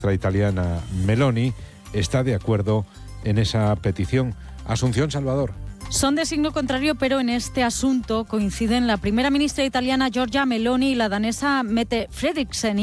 La italiana Meloni está de acuerdo en esa petición. Asunción Salvador. Son de signo contrario, pero en este asunto coinciden la primera ministra italiana Giorgia Meloni y la danesa Mette Frederiksen.